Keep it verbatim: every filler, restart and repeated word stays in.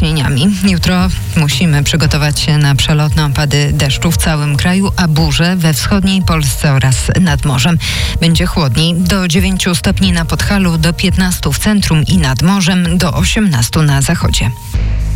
przejaśnieniami. Jutro musimy przygotować się na przelotne opady deszczu w całym kraju, a burze we wschodniej Polsce oraz nad morzem. Będzie chłodniej, do dziewięciu stopni na Podhalu, do piętnastu w centrum i nad morzem, do osiemnastu na zachodzie.